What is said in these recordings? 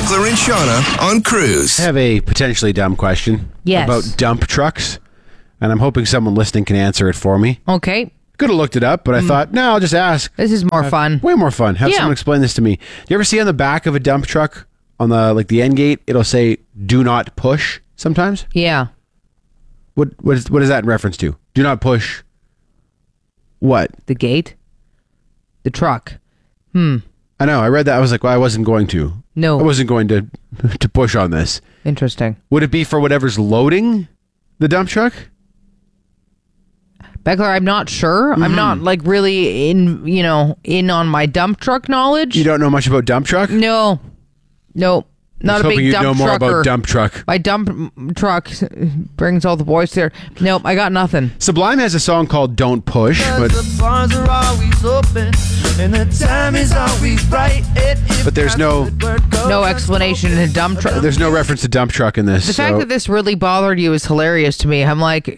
Beckler and Shauna on Cruise. I have a potentially dumb question about dump trucks, and I'm hoping someone listening can answer it for me. Okay. Could have looked it up, but I thought, no, I'll just ask. This is more fun. Way more fun. Have someone explain this to me. Do you ever see on the back of a dump truck, on the end gate, it'll say, do not push sometimes? Yeah. What is that in reference to? Do not push what? The gate? The truck. I know. I read that. I was like, well, I wasn't going to. No. I wasn't going to push on this. Interesting. Would it be for whatever's loading the dump truck? Beckler, I'm not sure. I'm not really in on my dump truck knowledge. You don't know much about dump truck? No. Not a big dump trucker. Know more about dump truck. My dump truck brings all the boys there. Nope, I got nothing. Sublime has a song called Don't Push, but the bars are always open and the time is always right. But there's no explanation in a dump truck. There's no reference to dump truck in this. The fact that this really bothered you is hilarious to me. I'm like,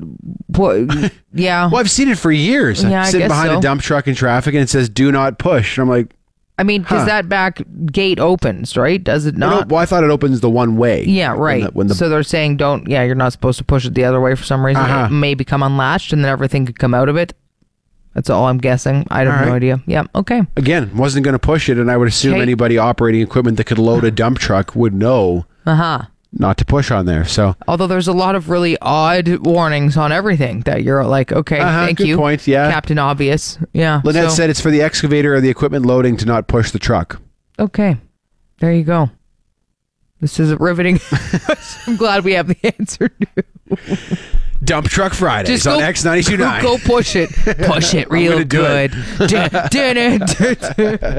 yeah. Well, I've seen it for years. Yeah, I'm sitting behind a dump truck in traffic and it says do not push. And I'm like, I mean, because that back gate opens, right? Does it not? Well, I thought it opens the one way. Yeah, right. So they're saying you're not supposed to push it the other way for some reason. It may become unlatched and then everything could come out of it. That's all I'm guessing. I have no idea. Yeah, okay. Again, wasn't going to push it, and I would assume anybody operating equipment that could load a dump truck would know not to push on there. So, although there's a lot of really odd warnings on everything that you're like, okay, thank you. Good point, yeah. Captain Obvious. Yeah. Lynette said it's for the excavator or the equipment loading to not push the truck. Okay. There you go. This is riveting. I'm glad we have the answer to. Dump Truck Fridays on X92.9. Go push it. Push it real good.